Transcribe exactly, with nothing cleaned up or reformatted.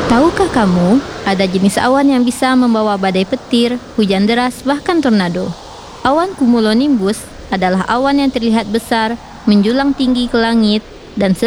Tahukah kamu, ada jenis awan yang bisa membawa badai petir, hujan deras, bahkan tornado. Awan cumulonimbus adalah awan yang terlihat besar, menjulang tinggi ke langit, dan